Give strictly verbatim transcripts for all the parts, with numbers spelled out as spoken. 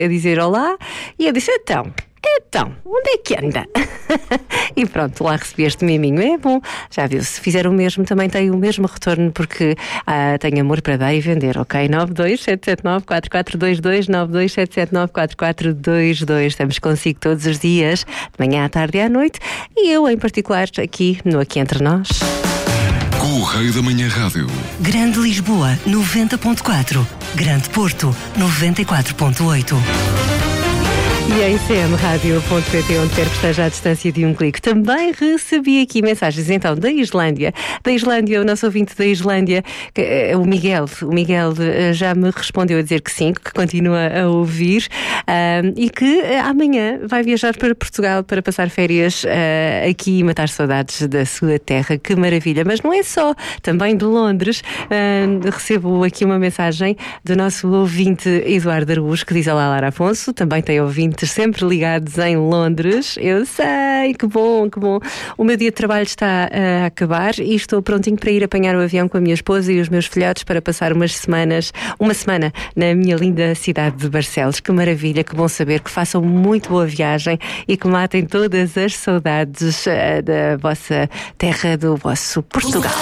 a dizer olá e eu disse, então... Então, onde é que anda? E pronto, lá recebi este miminho. É bom, já viu, se fizer o mesmo também tem o mesmo retorno, porque ah, tenho amor para dar e vender, ok? nove dois sete sete nove quatro quatro dois dois, nove dois sete sete nove quatro quatro dois dois. Estamos consigo todos os dias, de manhã à tarde e à noite, e eu em particular aqui no Aqui Entre Nós. Correio da Manhã Rádio. Grande Lisboa, noventa ponto quatro. Grande Porto, noventa e quatro ponto oito. E em c m rádio ponto p t, onde quer que esteja à distância de um clique. Também recebi aqui mensagens, então, da Islândia. Da Islândia, o nosso ouvinte da Islândia, o Miguel. O Miguel já me respondeu a dizer que sim, que continua a ouvir um, e que amanhã vai viajar para Portugal para passar férias uh, aqui e matar saudades da sua terra. Que maravilha! Mas não é só, também de Londres. Uh, recebo aqui uma mensagem do nosso ouvinte Eduardo Araújo, que diz: olá, Lara Afonso. Também tem ouvinte sempre ligados em Londres. Eu sei, que bom, que bom. O meu dia de trabalho está a acabar e estou prontinho para ir apanhar o avião com a minha esposa e os meus filhotes para passar umas semanas, uma semana na minha linda cidade de Barcelos. Que maravilha, que bom saber, que façam muito boa viagem e que matem todas as saudades uh, da vossa terra, do vosso Portugal.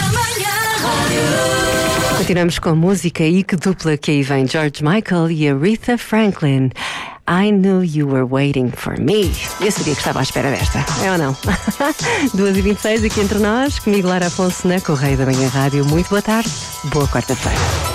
Continuamos com música e que dupla que aí vem George Michael e Aretha Franklin. I knew you were waiting for me. Eu sabia que estava à espera desta, é ou não? duas e vinte e seis aqui entre nós, comigo Lara Afonso na Correio da Manhã Rádio. Muito boa tarde, boa quarta-feira.